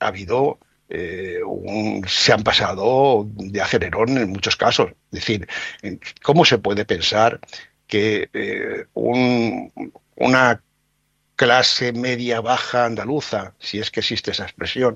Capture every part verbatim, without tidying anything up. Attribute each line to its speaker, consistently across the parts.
Speaker 1: ha habido, eh, un, se han pasado de acelerón en muchos casos. Es decir, ¿cómo se puede pensar que eh, un, una clase media baja andaluza, si es que existe esa expresión,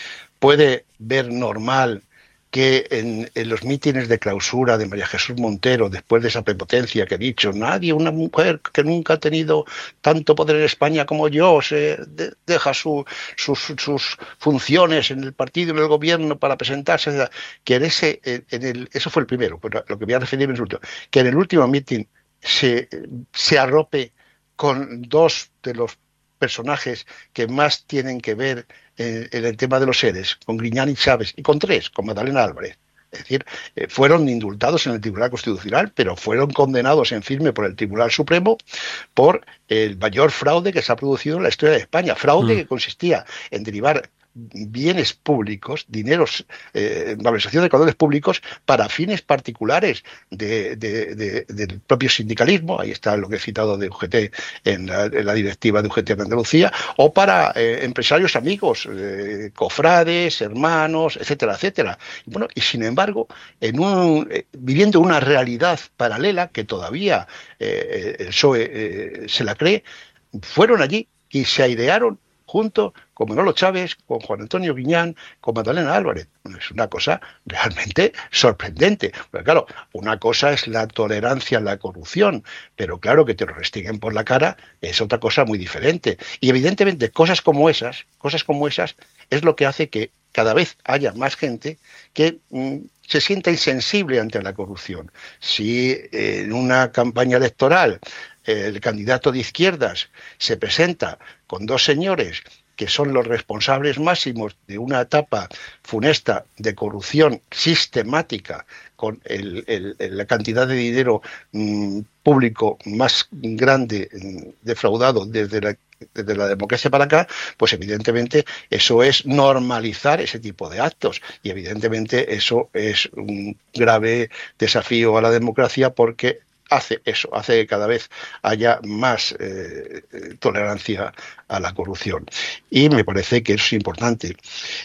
Speaker 1: puede ver normal que en, en los mítines de clausura de María Jesús Montero, después de esa prepotencia que he dicho, nadie, una mujer que nunca ha tenido tanto poder en España como yo, se de, deja su, sus, sus funciones en el partido y en el gobierno para presentarse, que en ese, en el, eso fue el primero, pero lo que voy a referir en el último, que en el último mítin se, se arrope con dos de los personajes que más tienen que ver eh, en el tema de los seres, con Griñán y Chávez, y con tres, con Magdalena Álvarez. Es decir, eh, fueron indultados en el Tribunal Constitucional, pero fueron condenados en firme por el Tribunal Supremo por el mayor fraude que se ha producido en la historia de España. Fraude mm. que consistía en derivar bienes públicos, dineros, eh, malversación de caudales públicos para fines particulares de, de, de, del propio sindicalismo, ahí está lo que he citado de U G T en la, en la directiva de U G T de Andalucía, o para eh, empresarios amigos, eh, cofrades, hermanos, etcétera, etcétera. Y bueno, y sin embargo, en un, eh, viviendo una realidad paralela que todavía eh, el P S O E eh, se la cree, fueron allí y se airearon junto con Manolo Chávez, con Juan Antonio Griñán, con Magdalena Álvarez. Es una cosa realmente sorprendente. Porque claro, una cosa es la tolerancia a la corrupción, pero claro, que te lo restringen por la cara es otra cosa muy diferente. Y evidentemente cosas como esas, cosas como esas, es lo que hace que cada vez haya más gente que mmm, se sienta insensible ante la corrupción. Si eh, en una campaña electoral el candidato de izquierdas se presenta con dos señores que son los responsables máximos de una etapa funesta de corrupción sistemática, con el, el, la cantidad de dinero mmm, público más grande mmm, defraudado desde la, desde la democracia para acá, pues evidentemente eso es normalizar ese tipo de actos y evidentemente eso es un grave desafío a la democracia porque hace eso, hace que cada vez haya más eh, tolerancia a la corrupción. Y me parece que eso es importante.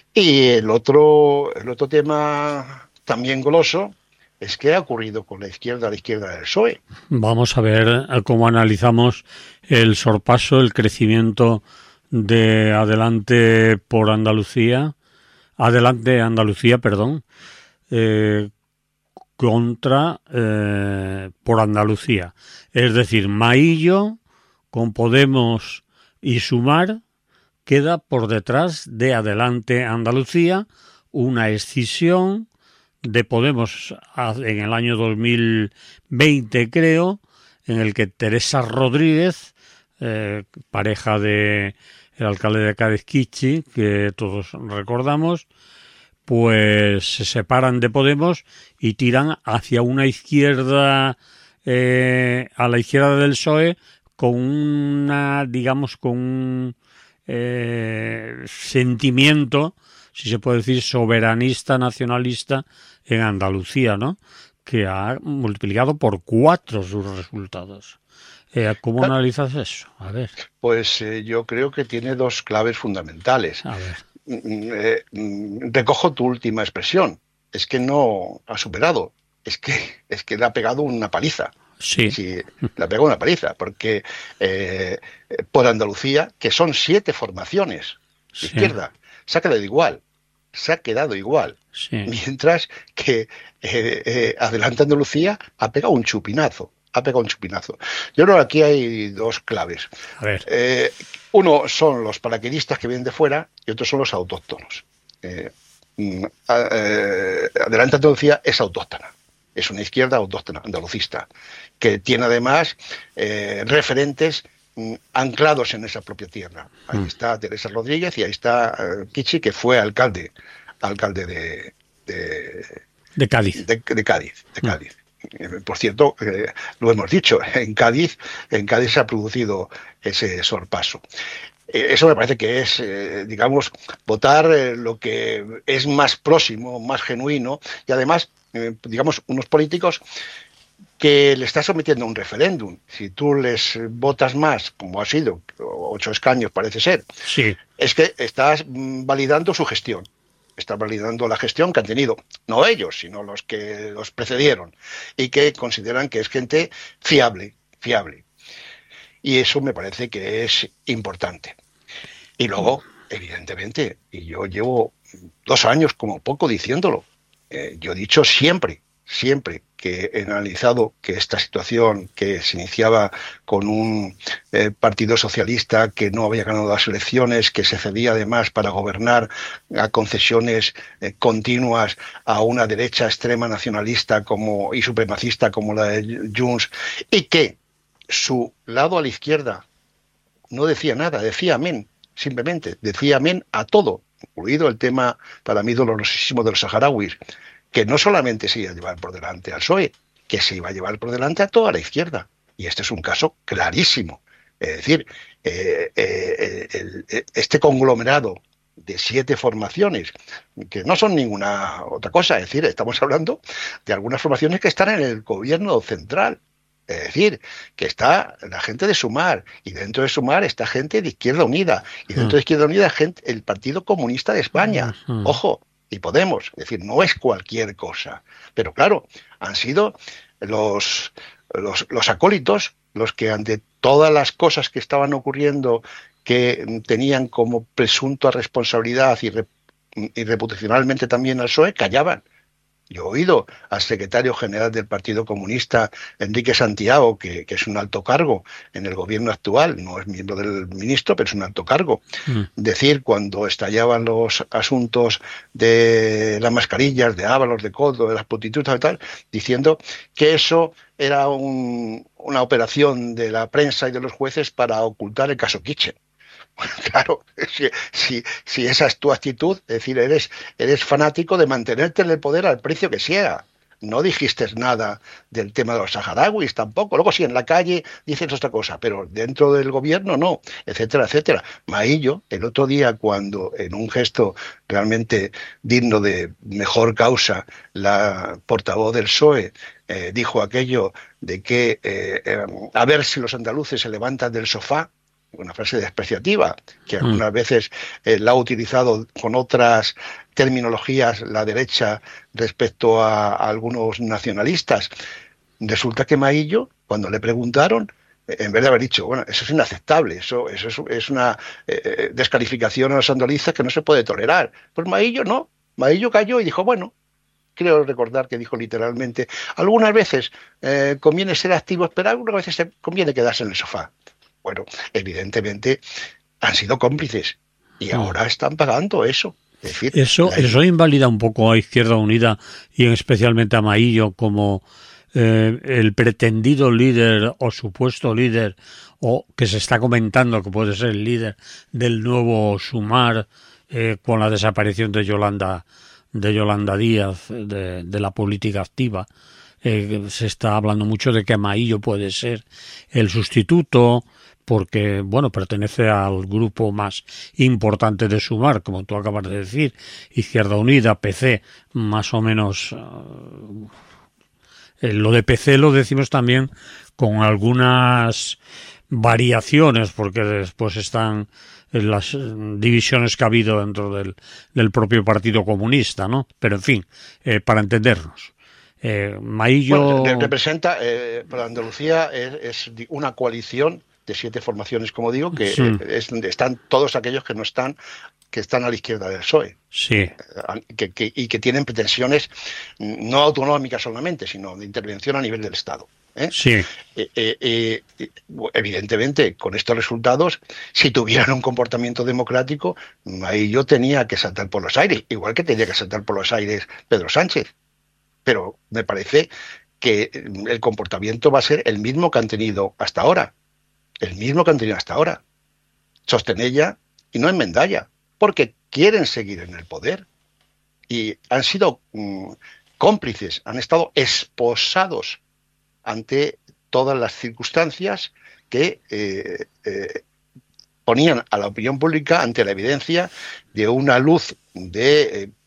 Speaker 1: Y el otro, el otro tema también goloso es qué ha ocurrido con la izquierda, la izquierda del P S O E.
Speaker 2: Vamos a ver cómo analizamos el sorpaso, el crecimiento de Adelante por Andalucía, Adelante Andalucía, perdón, eh, contra eh, por Andalucía. Es decir, Maillo con Podemos y Sumar queda por detrás de Adelante Andalucía, una escisión de Podemos en el año dos mil veinte, creo, en el que Teresa Rodríguez, eh, pareja de el alcalde de Cádiz, Kichi, que todos recordamos, pues se separan de Podemos y tiran hacia una izquierda, eh, a la izquierda del P S O E, con una, digamos, con un eh, sentimiento, si se puede decir, soberanista, nacionalista en Andalucía, ¿no? Que ha multiplicado por cuatro sus resultados. Eh, ¿Cómo claro. analizas eso? A ver.
Speaker 1: Pues eh, yo creo que tiene dos claves fundamentales.
Speaker 2: A ver.
Speaker 1: Eh, recojo tu última expresión, es que no ha superado, es que es que le ha pegado una paliza.
Speaker 2: Sí.
Speaker 1: Sí, le ha pegado una paliza, porque eh, por Andalucía, que son siete formaciones de sí. izquierda, se ha quedado igual, se ha quedado igual,
Speaker 2: sí.
Speaker 1: mientras que eh, eh, Adelante Andalucía ha pegado un chupinazo. Ha pegado un chupinazo. Yo creo que aquí hay dos claves.
Speaker 2: A ver.
Speaker 1: Eh, uno son los paracaidistas que vienen de fuera y otros son los autóctonos. Eh, eh, Adelante Andalucía es autóctona. Es una izquierda autóctona, andalucista, que tiene además eh, referentes mm, anclados en esa propia tierra. Ahí mm. está Teresa Rodríguez y ahí está eh, Kichi, que fue alcalde, alcalde de, de,
Speaker 2: de Cádiz.
Speaker 1: De, de Cádiz, de Cádiz. Mm. Por cierto, eh, lo hemos dicho, en Cádiz, en Cádiz se ha producido ese sorpaso. Eh, eso me parece que es, eh, digamos, votar eh, lo que es más próximo, más genuino, y además, eh, digamos, unos políticos que le está sometiendo a un referéndum. Si tú les votas más, como ha sido, ocho escaños parece ser,
Speaker 2: sí.
Speaker 1: es que estás validando su gestión. Estás validando la gestión que han tenido, no ellos, sino los que los precedieron, y que consideran que es gente fiable, fiable. Y eso me parece que es importante. Y luego, evidentemente, y yo llevo dos años como poco diciéndolo, eh, yo he dicho siempre, siempre que he analizado que esta situación que se iniciaba con un eh, partido socialista que no había ganado las elecciones, que se cedía además para gobernar a concesiones eh, continuas a una derecha extrema nacionalista como y supremacista como la de Junts, y que su lado a la izquierda no decía nada, decía amén, simplemente decía amén a todo, incluido el tema para mí dolorosísimo de los saharauis, que no solamente se iba a llevar por delante al P S O E, que se iba a llevar por delante a toda la izquierda. Y este es un caso clarísimo. Es decir, eh, eh, el, el, este conglomerado de siete formaciones, que no son ninguna otra cosa, es decir, estamos hablando de algunas formaciones que están en el gobierno central. Es decir, que está la gente de Sumar, y dentro de Sumar está gente de Izquierda Unida, y dentro de Izquierda Unida gente, el Partido Comunista de España. Ojo, y Podemos. Es decir, no es cualquier cosa. Pero claro, han sido los, los, los acólitos los que ante todas las cosas que estaban ocurriendo que tenían como presunta responsabilidad y, re, y reputacionalmente también al P S O E, callaban. Yo he oído al secretario general del Partido Comunista, Enrique Santiago, que, que es un alto cargo en el gobierno actual, no es miembro del ministro, pero es un alto cargo, mm. decir cuando estallaban los asuntos de las mascarillas, de Ábalos, de Coldo, de las prostitutas y tal, diciendo que eso era un, una operación de la prensa y de los jueces para ocultar el caso Kitchen. Claro, si, si, si esa es tu actitud, es decir, eres, eres fanático de mantenerte en el poder al precio que sea. No dijiste nada del tema de los saharauis tampoco. Luego sí, en la calle dices otra cosa, pero dentro del gobierno no, etcétera, etcétera. Maillo, el otro día, cuando en un gesto realmente digno de mejor causa, la portavoz del P S O E eh, dijo aquello de que eh, eh, a ver si los andaluces se levantan del sofá, una frase despreciativa, que algunas veces eh, la ha utilizado con otras terminologías la derecha respecto a, a algunos nacionalistas. Resulta que Maillo, cuando le preguntaron, eh, en vez de haber dicho, bueno, eso es inaceptable, eso, eso es, es una eh, descalificación a los andaluces que no se puede tolerar. Pues Maillo no, Maillo cayó y dijo, bueno, creo recordar que dijo literalmente, algunas veces eh, conviene ser activos, pero algunas veces conviene quedarse en el sofá. Bueno, evidentemente han sido cómplices y ahora están pagando eso. Es decir,
Speaker 2: eso,
Speaker 1: la...
Speaker 2: eso invalida un poco a Izquierda Unida y especialmente a Maillo como eh, el pretendido líder o supuesto líder, o que se está comentando que puede ser el líder del nuevo Sumar eh, con la desaparición de Yolanda, de Yolanda Díaz de, de la política activa. Eh, se está hablando mucho de que Maillo puede ser el sustituto, porque, bueno, pertenece al grupo más importante de Sumar, como tú acabas de decir, Izquierda Unida, P C, más o menos. Uh, eh, lo de P C lo decimos también con algunas variaciones, porque después están las divisiones que ha habido dentro del, del propio Partido Comunista, ¿no? Pero, en fin, eh, para entendernos. Eh, Maillo...
Speaker 1: Bueno, representa, eh, para Andalucía es, es una coalición de siete formaciones, como digo, que sí. es, están todos aquellos que no están, que están a la izquierda del P S O E.
Speaker 2: Sí.
Speaker 1: Que, que, y que tienen pretensiones no autonómicas solamente, sino de intervención a nivel del Estado. ¿eh?
Speaker 2: Sí.
Speaker 1: Eh, eh, eh, evidentemente, con estos resultados, si tuvieran un comportamiento democrático, ahí yo tenía que saltar por los aires, igual que tenía que saltar por los aires Pedro Sánchez. Pero me parece que el comportamiento va a ser el mismo que han tenido hasta ahora. El mismo que han tenido hasta ahora. Sostenella y no enmendalla, porque quieren seguir en el poder. Y han sido mmm, cómplices, han estado esposados ante todas las circunstancias que eh, eh, ponían a la opinión pública ante la evidencia de una luz de... Eh,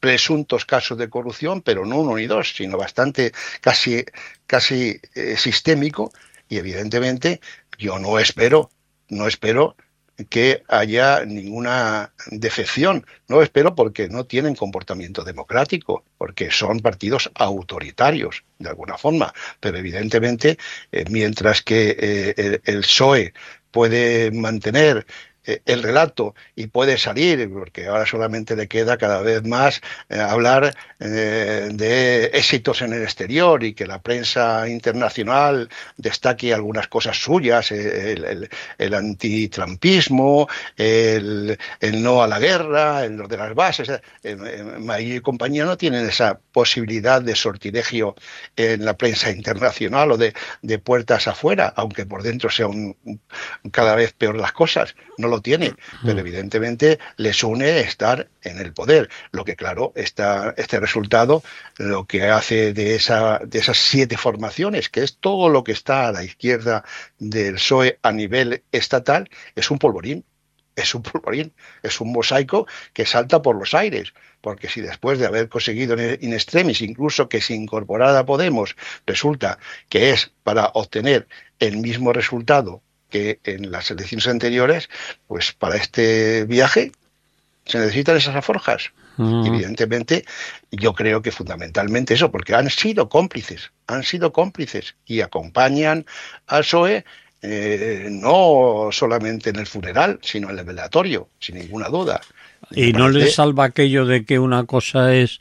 Speaker 1: presuntos casos de corrupción, pero no uno ni dos, sino bastante, casi, casi eh, sistémico, y evidentemente yo no espero, no espero que haya ninguna defección. No espero porque no tienen comportamiento democrático, porque son partidos autoritarios, de alguna forma. Pero evidentemente, eh, mientras que eh, el, el P S O E puede mantener eh, el relato y puede salir, porque ahora solamente le queda cada vez más eh, hablar eh, de éxitos en el exterior y que la prensa internacional destaque algunas cosas suyas, el, el, el antitrampismo, el, el no a la guerra, el de las bases. Eh, eh, Maillo y compañía no tienen esa posibilidad de sortilegio en la prensa internacional o de, de puertas afuera, aunque por dentro sea un, un, cada vez peor las cosas. No lo tiene, pero evidentemente les une estar en el poder. Lo que, claro, está, este resultado lo que hace de, esa, de esas siete formaciones, que es todo lo que está a la izquierda del P S O E a nivel estatal, es un polvorín. Es un polvorín, es un mosaico que salta por los aires, porque si después de haber conseguido in extremis incluso que se incorporara a Podemos, resulta que es para obtener el mismo resultado que en las elecciones anteriores, pues para este viaje se necesitan esas alforjas. Uh-huh. Evidentemente, yo creo que fundamentalmente eso, porque han sido cómplices, han sido cómplices y acompañan al P S O E Eh, no solamente en el funeral, sino en el velatorio, sin ninguna duda.
Speaker 2: Me ¿Y parece... no les salva aquello de que una cosa es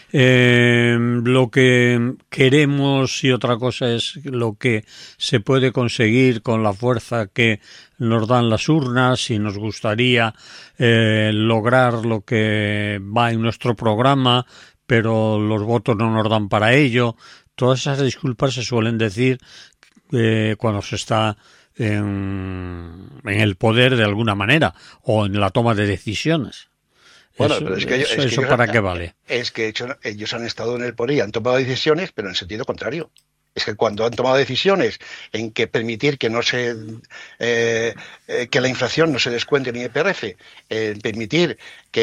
Speaker 2: eh, lo que queremos y otra cosa es lo que se puede conseguir con la fuerza que nos dan las urnas y nos gustaría eh, lograr lo que va en nuestro programa, pero los votos no nos dan para ello? Todas esas disculpas se suelen decir Eh, cuando se está en, en el poder de alguna manera o en la toma de decisiones.
Speaker 1: Bueno,
Speaker 2: eso,
Speaker 1: pero es que, ellos,
Speaker 2: eso,
Speaker 1: es que
Speaker 2: ¿eso
Speaker 1: ellos,
Speaker 2: para qué vale?
Speaker 1: Es que hecho, ellos han estado en el poder y han tomado decisiones, pero en sentido contrario. Es que cuando han tomado decisiones en que permitir que no se eh, eh, que la inflación no se descuente en I R P F, en permitir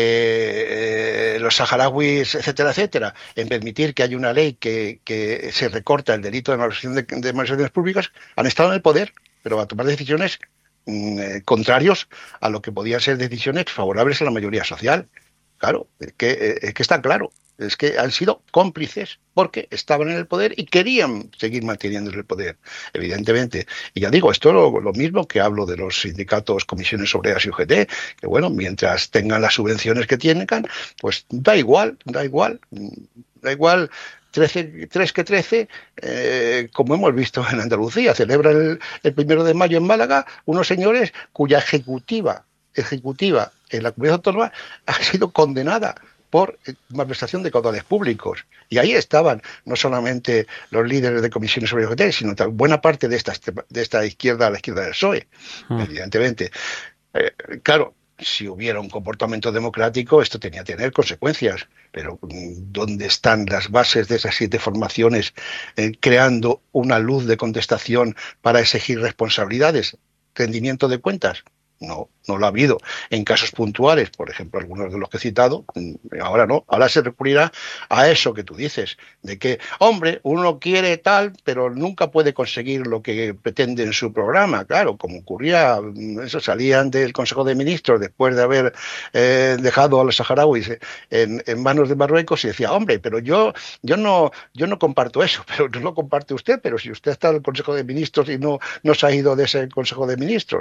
Speaker 1: que eh, los saharauis, etcétera, etcétera, en permitir que haya una ley que, que se recorta el delito de malversación de, de malversaciones públicas, han estado en el poder, pero a tomar decisiones mm, contrarios a lo que podían ser decisiones favorables a la mayoría social. Claro, es que, es que está claro. Es que han sido cómplices porque estaban en el poder y querían seguir manteniendo el poder, evidentemente. Y ya digo, esto es lo, lo mismo que hablo de los sindicatos, comisiones obreras y U G T, que bueno, mientras tengan las subvenciones que tengan, pues da igual, da igual, da igual. trece, tres que trece, eh, como hemos visto en Andalucía, celebra el, el primero de mayo en Málaga unos señores cuya ejecutiva, ejecutiva en la comunidad autónoma ha sido condenada por malversación de caudales públicos. Y ahí estaban no solamente los líderes de comisiones sobre U G T, sino también buena parte de esta, de esta izquierda a la izquierda del P S O E, mm. evidentemente. Eh, claro, si hubiera un comportamiento democrático, esto tenía que tener consecuencias, pero ¿dónde están las bases de esas siete formaciones eh, creando una luz de contestación para exigir responsabilidades, rendimiento de cuentas? No, no lo ha habido. En casos puntuales, por ejemplo, algunos de los que he citado, ahora no, ahora se recurrirá a eso que tú dices, de que, hombre, uno quiere tal, pero nunca puede conseguir lo que pretende en su programa. Claro, como ocurría, eso salían del Consejo de Ministros después de haber eh, dejado a los saharauis en, en manos de Marruecos y decía, hombre, pero yo, yo no, yo no comparto eso, pero no lo comparte usted, pero si usted está en el Consejo de Ministros y no, no se ha ido de ese Consejo de Ministros.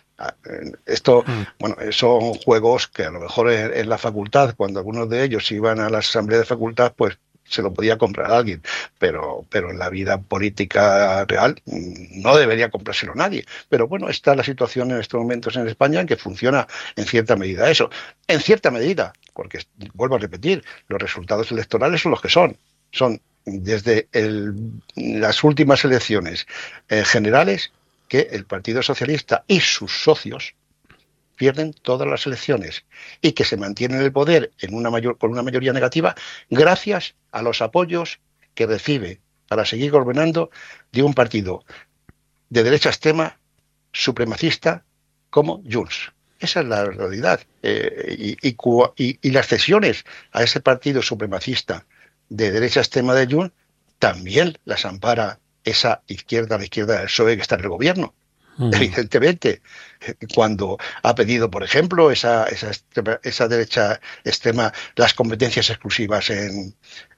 Speaker 1: Esto, bueno, son juegos que a lo mejor en, en la facultad, cuando algunos de ellos iban a la asamblea de facultad, pues se lo podía comprar a alguien, pero, pero en la vida política real no debería comprárselo nadie. Pero bueno, está la situación en estos momentos en España en que funciona en cierta medida eso. En cierta medida, porque vuelvo a repetir, los resultados electorales son los que son. Son desde el, las últimas elecciones eh, generales que el Partido Socialista y sus socios pierden todas las elecciones y que se mantienen en el poder en una mayor, con una mayoría negativa gracias a los apoyos que recibe para seguir gobernando de un partido de derecha extrema, supremacista, como Junts. Esa es la realidad. Eh, y, y, y, y las cesiones a ese partido supremacista de derecha extrema de Junts también las ampara esa izquierda, la izquierda del P S O E que está en el gobierno. Uh-huh. Evidentemente, cuando ha pedido, por ejemplo, esa, esa, extrema, esa derecha extrema las competencias exclusivas en,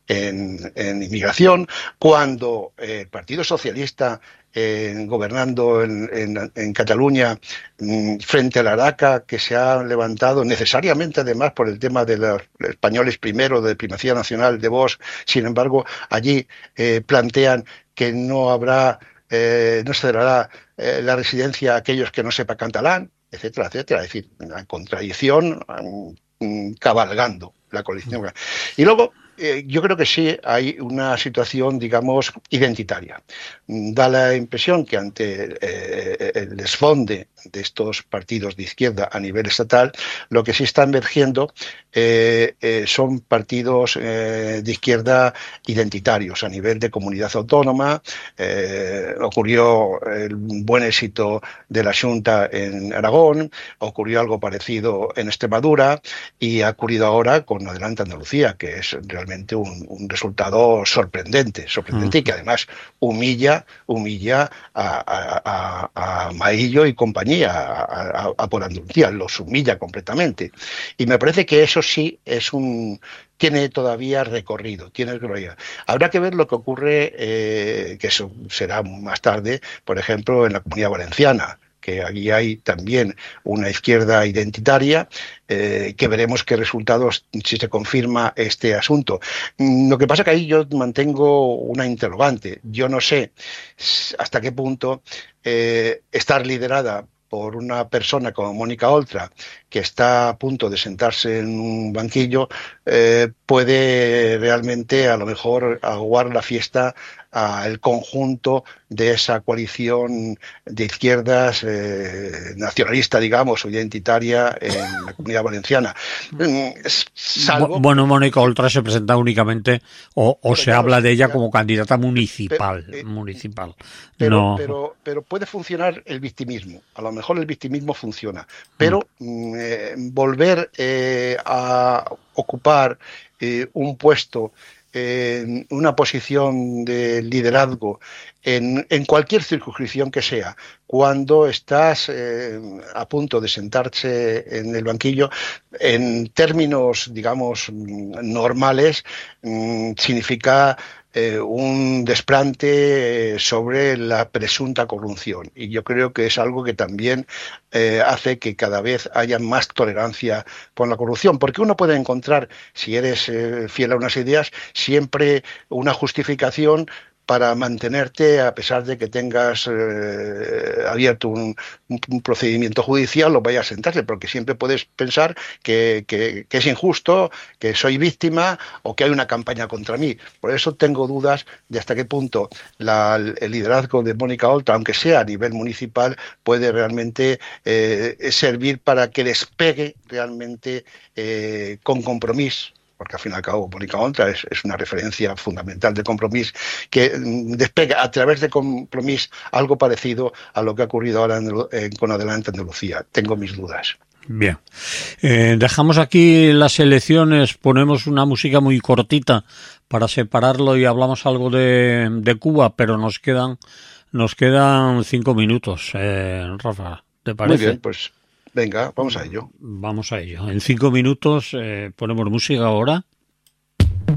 Speaker 1: en, en inmigración, cuando el Partido Socialista eh, gobernando en, en, en Cataluña mmm, frente a la ARACA, que se ha levantado necesariamente además por el tema de los españoles primero, de primacía nacional de Vox, sin embargo, allí eh, plantean que no habrá, eh, no se dará eh, la residencia a aquellos que no sepan catalán, etcétera, etcétera. Es decir, una contradicción mmm, cabalgando la coalición. Mm. Y luego, Eh, yo creo que sí hay una situación, digamos, identitaria. Da la impresión que ante eh, el desfonde de estos partidos de izquierda a nivel estatal, lo que sí está emergiendo eh, eh, son partidos eh, de izquierda identitarios a nivel de comunidad autónoma. Eh, ocurrió el buen éxito de la Xunta en Aragón, ocurrió algo parecido en Extremadura y ha ocurrido ahora con Adelante Andalucía, que es realmente Un, un resultado sorprendente, sorprendente mm. y que además humilla, humilla a, a, a, a Maillo y compañía, a, a, a por Andalucía, los humilla completamente. Y me parece que eso sí es un tiene todavía recorrido, tiene recorrido. Habrá que ver lo que ocurre, eh, que eso será más tarde, por ejemplo, en la Comunidad Valenciana, que aquí hay también una izquierda identitaria, eh, que veremos qué resultados si se confirma este asunto. Lo que pasa que ahí yo mantengo una interrogante. Yo no sé hasta qué punto eh, estar liderada por una persona como Mónica Oltra, que está a punto de sentarse en un banquillo, eh, puede realmente a lo mejor aguar la fiesta al conjunto de esa coalición de izquierdas eh, nacionalista, digamos, o identitaria en la Comunidad Valenciana.
Speaker 2: Salvo... Bueno, Mónica Oltra se presenta únicamente, o, o se claro, habla de ella ya, como candidata municipal. Pero, eh, municipal.
Speaker 1: Pero,
Speaker 2: no.
Speaker 1: pero, pero puede funcionar el victimismo. A lo mejor el victimismo funciona. Pero mm. eh, volver eh, a ocupar eh, un puesto en una posición de liderazgo en, en cualquier circunscripción que sea, cuando estás eh, a punto de sentarse en el banquillo, en términos, digamos, normales, mmm, significa eh, un desplante sobre la presunta corrupción. Y yo creo que es algo que también eh, hace que cada vez haya más tolerancia por la corrupción, porque uno puede encontrar, si eres eh, fiel a unas ideas, siempre una justificación para mantenerte a pesar de que tengas eh, abierto un, un, un procedimiento judicial o vayas a sentarse, porque siempre puedes pensar que, que, que es injusto, que soy víctima o que hay una campaña contra mí. Por eso tengo dudas de hasta qué punto la, el liderazgo de Mónica Oltra, aunque sea a nivel municipal, puede realmente eh, servir para que despegue realmente eh, con compromiso, porque al fin y al cabo Mónica Oltra es, es una referencia fundamental de Compromís, que despega a través de Compromís algo parecido a lo que ha ocurrido ahora en, en, con Adelante Andalucía. Tengo mis dudas.
Speaker 2: Bien, eh, dejamos aquí las elecciones, ponemos una música muy cortita para separarlo y hablamos algo de, de Cuba, pero nos quedan nos quedan cinco minutos, eh, Rafa, ¿te parece?
Speaker 1: Muy bien, pues venga, vamos a ello.
Speaker 2: Vamos a ello. En cinco minutos eh, ponemos música ahora.